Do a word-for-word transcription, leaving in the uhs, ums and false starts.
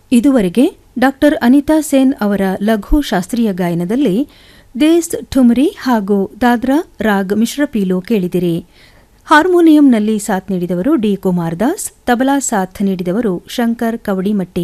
ಇದುವರೆಗೆ ಡಾಕ್ಟರ್ ಅನಿತಾ ಸೇನ್ ಅವರ ಲಘು ಶಾಸ್ತ್ರೀಯ ಗಾಯನದಲ್ಲಿ ದೇಸ್ ಠುಮ್ರಿ ಹಾಗೂ ದಾದ್ರಾ ರಾಗ್ ಮಿಶ್ರಪೀಲು ಕೇಳಿದಿರಿ. ಹಾರ್ಮೋನಿಯಂನಲ್ಲಿ ಸಾಥ್ ನೀಡಿದವರು ಡಿ ಕುಮಾರ್ ದಾಸ್, ತಬಲಾ ಸಾಥ್ ನೀಡಿದವರು ಶಂಕರ್ ಕವಡಿಮಟ್ಟಿ.